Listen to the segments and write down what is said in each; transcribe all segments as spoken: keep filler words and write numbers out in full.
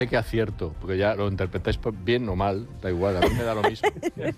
que acierto, porque ya lo interpretáis bien o mal, da igual, a mí me da lo mismo.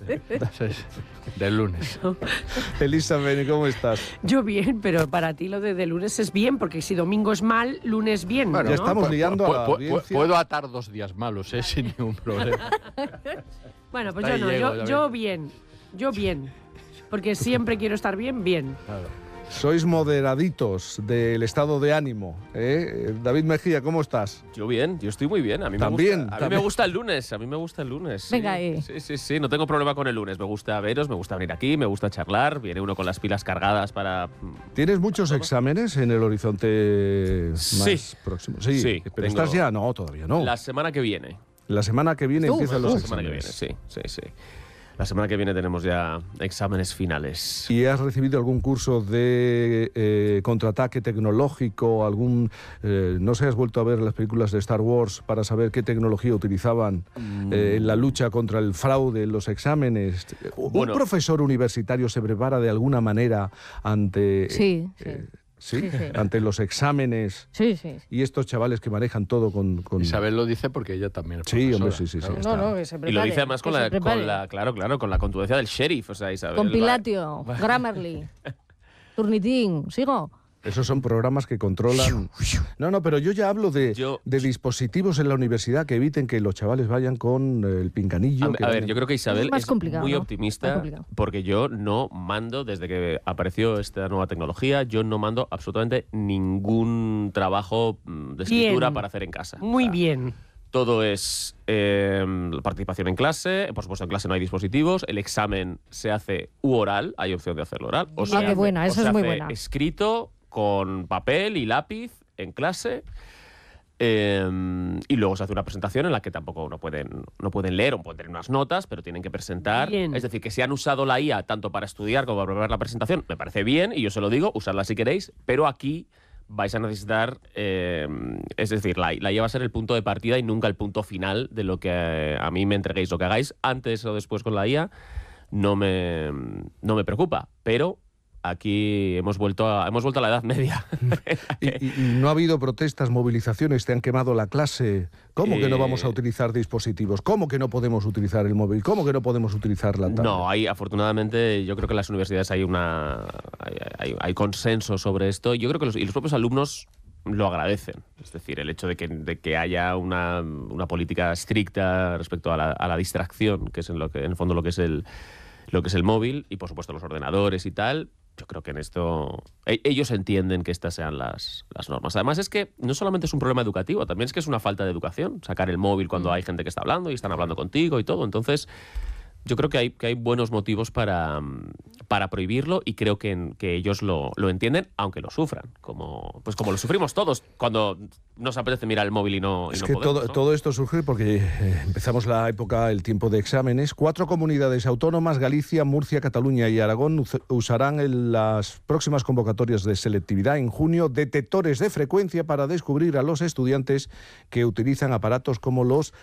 Del lunes. Elizabeth, ¿cómo estás? Yo bien, pero para ti lo de, de lunes es bien, porque si domingo es mal, lunes bien. Bueno, ¿no? ya estamos liando a la audiencia. Puedo atar dos días malos, ¿eh? Sin ningún problema. Bueno, pues Hasta yo no, ahí llego, yo, yo bien, yo bien, porque siempre quiero estar bien, bien. Claro. Sois moderaditos del estado de ánimo, ¿eh? David Mejía, ¿cómo estás? Yo bien, yo estoy muy bien. A mí, ¿También? me, gusta, a mí ¿También? me gusta el lunes, a mí me gusta el lunes. Sí. Venga ahí. Sí, sí, sí, no tengo problema con el lunes. Me gusta veros, me gusta venir aquí, me gusta charlar. Viene uno con las pilas cargadas para... ¿Tienes muchos exámenes en el horizonte más Sí. próximo? Sí, Sí, pero tengo- ¿estás ya? No, todavía no. La semana que viene. La semana que viene Uf, empiezan La los semana que viene, exámenes. sí, sí, sí. La semana que viene tenemos ya exámenes finales. ¿Y has recibido algún curso de eh, contraataque tecnológico? algún eh, ¿No sé, has vuelto a ver las películas de Star Wars para saber qué tecnología utilizaban eh, en la lucha contra el fraude en los exámenes? Bueno. ¿Un profesor universitario se prepara de alguna manera ante, Sí, sí. eh, ¿sí? Sí, sí. ante los exámenes? Sí, sí. Y estos chavales que manejan todo con... con... Isabel lo dice porque ella también es Sí, profesora, hombre, sí, sí, sí. claro. está. No, no, que se Y prepare. lo dice además con que se la, prepare. con la, claro, claro, con la contundencia del sheriff, o sea, Isabel. Con va- Pilatio, Grammarly, Turnitin, ¿sigo? Esos son programas que controlan... No, no, pero yo ya hablo de, Yo- de dispositivos en la universidad que eviten que los chavales vayan con eh, el pinganillo. A, que a ver, vayan- yo creo que Isabel Es más es complicado, muy ¿no? Más optimista complicado. porque yo no mando, desde que apareció esta nueva tecnología, yo no mando absolutamente ningún trabajo mm, de escritura Bien. para hacer en casa. Muy O sea, bien. Todo es eh, la participación en clase, por supuesto en clase no hay dispositivos, el examen se hace u oral, hay opción de hacerlo oral, o Ah, se qué hace- buena, o esa se es muy hace buena. escrito con papel y lápiz en clase. Eh, y luego se hace una presentación en la que tampoco no pueden, no pueden leer o pueden tener unas notas, pero tienen que presentar. Bien. Es decir, que si han usado la I A tanto para estudiar como para preparar la presentación, me parece bien, y yo se lo digo, usarla si queréis, pero aquí vais a necesitar, eh, es decir, la, la I A va a ser el punto de partida y nunca el punto final de lo que eh, a mí me entreguéis. Lo que hagáis antes o después con la I A no me, no me preocupa, pero aquí hemos vuelto a, hemos vuelto a la Edad Media. Y, y- y no ha habido protestas, movilizaciones, te han quemado la clase. ¿Cómo que no Eh, vamos a utilizar dispositivos? ¿Cómo que no podemos utilizar el móvil? ¿Cómo que no podemos utilizar la tablet? No, hay, afortunadamente, yo creo que en las universidades hay una hay, hay- hay consenso sobre esto. Yo creo que los, y los propios alumnos lo agradecen. Es decir, el hecho de que, de que haya una, una política estricta respecto a la, a la distracción, que es en lo que en el fondo lo que es el lo que es el móvil, y por supuesto los ordenadores y tal. Yo creo que en esto e- ellos entienden que estas sean las, las normas. Además es que no solamente es un problema educativo, también es que es una falta de educación. Sacar el móvil cuando hay gente que está hablando y están hablando contigo y todo. Entonces, yo creo que hay, que hay buenos motivos para, mm, para prohibirlo, y creo que, en- que ellos lo, lo entienden, aunque lo sufran. Como, pues como lo sufrimos todos cuando nos apetece mirar el móvil y no, y Es no que podemos, todo, ¿no? todo esto surge porque eh, empezamos la época, el tiempo de exámenes. Cuatro comunidades autónomas, Galicia, Murcia, Cataluña y Aragón, us- usarán en las próximas convocatorias de selectividad en junio detectores de frecuencia para descubrir a los estudiantes que utilizan aparatos como los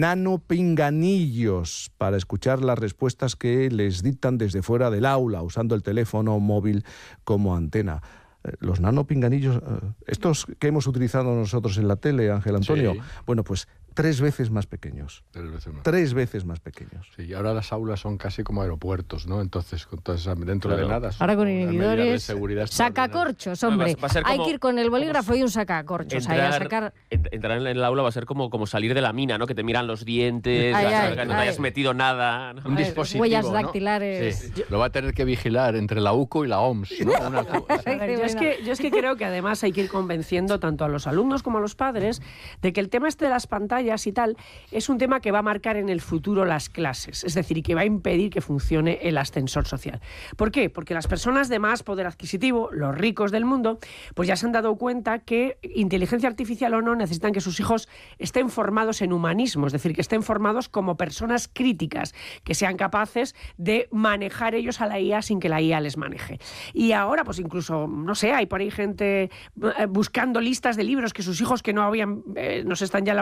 nanopinganillos para escuchar las respuestas que les dictan desde fuera del aula, usando el teléfono móvil como antena. Eh, Los nanopinganillos, eh, estos que hemos utilizado nosotros en la tele, Ángel Antonio, Sí. bueno, pues tres veces más pequeños. Tres veces más. Tres veces más pequeños. Sí, y ahora las aulas son casi como aeropuertos, ¿no? Entonces, con todas esas- dentro Claro. de nada. son Ahora con unas medidas de inhibidores, seguridad extraordinarias. sacacorchos, hombre. Va- va a ser Hay como- que ir con el bolígrafo como y un sacacorchos ahí a Entrar, sacar... en- entrar en el aula va a ser como, como salir de la mina, ¿no? Que te miran los dientes, Ay, ya sabes ay, que no te ay. hayas metido nada, ¿no? Un Ay, dispositivo, huellas ¿no? dactilares. Sí. Lo va a tener que vigilar entre la U C O y la O M S, ¿no? Una cosa. A ver, yo, es que, yo es que creo que además hay que ir convenciendo tanto a los alumnos como a los padres de que el tema este de las pantallas y tal es un tema que va a marcar en el futuro las clases, es decir, y que va a impedir que funcione el ascensor social. ¿Por qué? Porque las personas de más poder adquisitivo, los ricos del mundo, pues ya se han dado cuenta que, inteligencia artificial o no, necesitan que sus hijos estén formados en humanismo, es decir, que estén formados como personas críticas, que sean capaces de manejar ellos a la I A sin que la I A les maneje. Y ahora, pues incluso, no sé, hay por ahí gente eh, buscando listas de libros que sus hijos que no habían, eh, no sé, están ya en la universidad,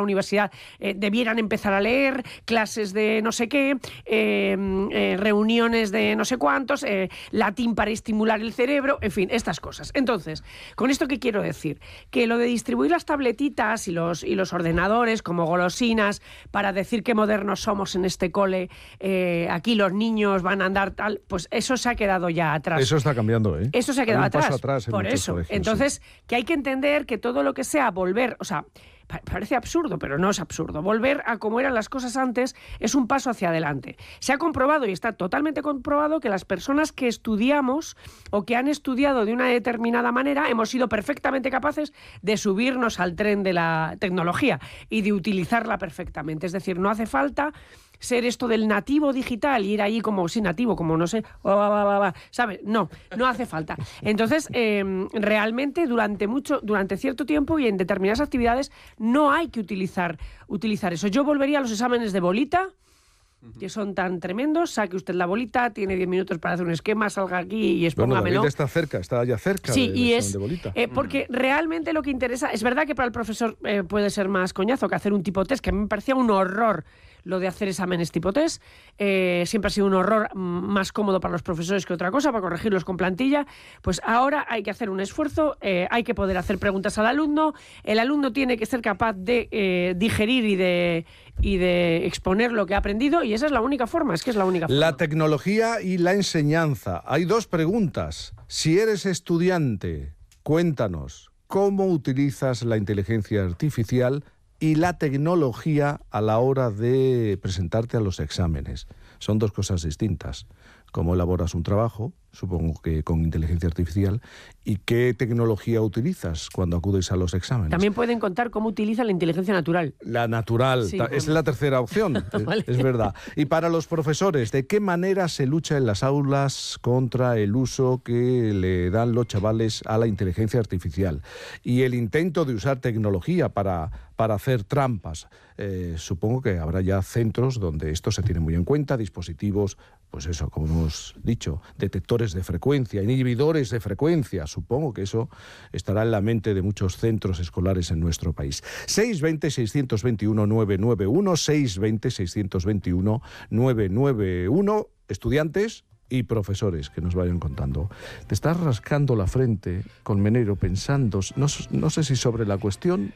ya eh, debieran empezar a leer, clases de no sé qué, eh, eh, reuniones de no sé cuántos, eh, latín para estimular el cerebro, en fin, estas cosas. Entonces, ¿con esto qué quiero decir? Que lo de distribuir las tabletitas y los, y los ordenadores como golosinas para decir qué modernos somos en este cole, eh, aquí los niños van a andar tal, pues eso se ha quedado ya atrás. Eso está cambiando, ¿eh? Eso se ha Hay quedado un atrás. paso atrás en Por muchos eso. colegios, Entonces, sí. que hay que entender que todo lo que sea volver, o sea, pa- parece absurdo, pero no es absurdo. Volver a como eran las cosas antes es un paso hacia adelante. Se ha comprobado y está totalmente comprobado que las personas que estudiamos o que han estudiado de una determinada manera hemos sido perfectamente capaces de subirnos al tren de la tecnología y de utilizarla perfectamente. Es decir, no hace falta ser esto del nativo digital y ir ahí como, sí, nativo, como no sé, va, va, va, va, ¿sabes? No, no hace falta. Entonces, eh, realmente durante mucho, durante cierto tiempo y en determinadas actividades no hay que utilizar, utilizar eso. Yo volvería a los exámenes de bolita, que son tan tremendos, saque usted la bolita, tiene diez minutos para hacer un esquema, salga aquí y Bueno, expóngamelo. David está cerca, está ya cerca Sí, del y examen es de bolita. eh, porque realmente lo que interesa, es verdad que para el profesor eh, puede ser más coñazo que hacer un tipo test, que a mí me parecía un horror lo de hacer exámenes tipo test, eh, siempre ha sido un horror mm, más cómodo para los profesores que otra cosa, para corregirlos con plantilla. Pues ahora hay que hacer un esfuerzo, eh, hay que poder hacer preguntas al alumno, el alumno tiene que ser capaz de eh, digerir y de, y de exponer lo que ha aprendido, y esa es la única forma, es que es la única forma. La tecnología y la enseñanza. Hay dos preguntas. Si eres estudiante, cuéntanos, ¿cómo utilizas la inteligencia artificial y la tecnología a la hora de presentarte a los exámenes? Son dos cosas distintas. ¿Cómo elaboras un trabajo? Supongo que con inteligencia artificial. ¿Y qué tecnología utilizas cuando acudes a los exámenes? También pueden contar cómo utilizan la inteligencia natural. La natural, Sí, ta- bueno. es la tercera opción, es- Vale. es verdad. Y para los profesores, ¿de qué manera se lucha en las aulas contra el uso que le dan los chavales a la inteligencia artificial? Y el intento de usar tecnología para, para hacer trampas. Eh, supongo que habrá ya centros donde esto se tiene muy en cuenta, dispositivos, pues eso, como hemos dicho, detectores de frecuencia, inhibidores de frecuencia. Supongo que eso estará en la mente de muchos centros escolares en nuestro país. seis veinte, seiscientos veintiuno, novecientos noventa y uno, seis veinte, seiscientos veintiuno, novecientos noventa y uno, estudiantes y profesores que nos vayan contando. Te estás rascando la frente, Colmenero, pensando, no, no sé si sobre la cuestión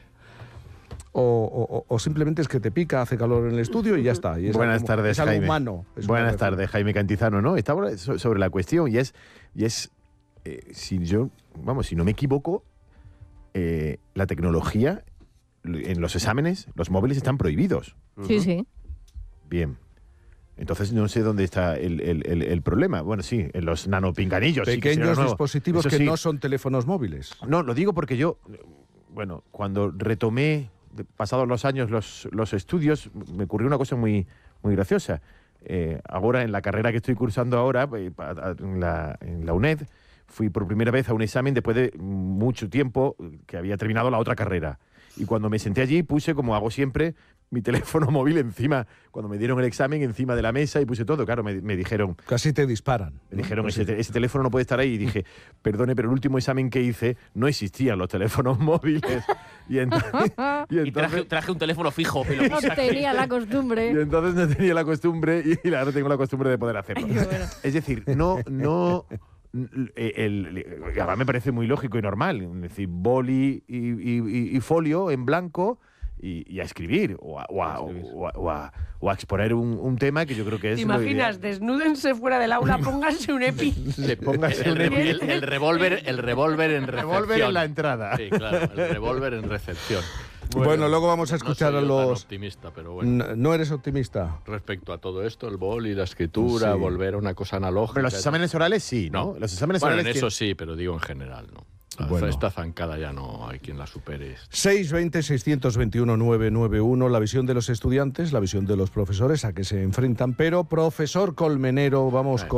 o, o- o simplemente es que te pica, hace calor en el estudio y ya está. Y es Buenas algo- tardes, es algo Jaime. humano. es una Buenas reflexión. tardes, Jaime Cantizano. No, estaba so- sobre la cuestión y es, y es eh, si yo, vamos, si no me equivoco, eh, la tecnología en los exámenes, los móviles están prohibidos. Sí, sí. Bien. Entonces no sé dónde está el, el- el- el problema. Bueno, sí, en los nanopinganillos. sí, que sería lo Pequeños nuevo. dispositivos Eso que sí. no son teléfonos móviles. No, lo digo porque yo, bueno, cuando retomé, de- pasados los años, los, los estudios, me ocurrió una cosa muy, muy graciosa. Eh, ahora, en la carrera que estoy cursando ahora, eh, pa- a- en la, en la UNED, fui por primera vez a un examen después de mucho tiempo que había terminado la otra carrera. Y cuando me senté allí, puse, como hago siempre, mi teléfono móvil encima, cuando me dieron el examen, encima de la mesa y puse todo. Claro, me, me dijeron, Casi te disparan. me ¿no? dijeron, Casi. ese, te- ese teléfono no puede estar ahí. Y dije, perdone, pero el último examen que hice no existían los teléfonos móviles. Y, ent- y Y traje, entonces, traje un teléfono fijo. me lo No puse aquí. tenía la y costumbre. entonces no tenía la costumbre y ahora tengo la costumbre de poder hacerlo. Qué bueno. Es decir, no, no, el, el- el- además me parece muy lógico y normal. Es decir, boli y, y- y- y folio en blanco y, y a escribir o a, o a- o a- o a- o a exponer un, un tema que yo creo que es ¿Te lo imaginas? ideal. Desnúdense fuera del aula, pónganse un EPI. Le pongas El, un re- epi- el- el revólver el revólver en recepción. revólver en la entrada. Sí, claro, el revólver en recepción. Bueno, luego vamos a no escuchar soy a yo tan los... optimista, pero bueno. N- No eres optimista. Respecto a todo esto, el bol y la escritura, Sí. volver a una cosa analógica. Pero los exámenes orales sí, ¿no? No. Los exámenes Bueno, en orales eso tienen- sí, pero digo en general, ¿no? La- Bueno. Esta zancada ya no hay quien la supere. seis veinte, seiscientos veintiuno, novecientos noventa y uno, la visión de los estudiantes, la visión de los profesores, a que se enfrentan. Pero, profesor Colmenero, vamos Bueno. con...